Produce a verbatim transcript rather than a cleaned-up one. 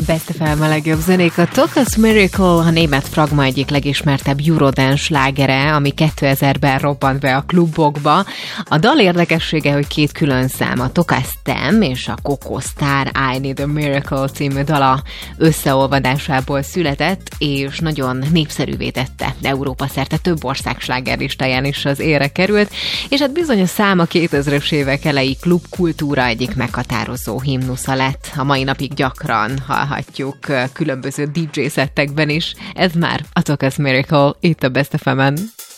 Best ef em a legjobb zenék. A Tokas Miracle a német Fragma egyik legismertebb Eurodance slágere, ami kétezerben robbant be a klubokba. A dal érdekessége, hogy két külön szám, a Tokas Tem és a Coco Star I Need a Miracle című dala összeolvadásából született, és nagyon népszerűvé tette. Európa szerte több ország slágerlistáján is az élre került, és hát bizony a száma kétezres évek elejé klubkultúra egyik meghatározó himnusza lett. A mai napig gyakran hallhatjuk különböző dé dzsé szettekben is. Ez már a Tokas Miracle itt a Best ef emen.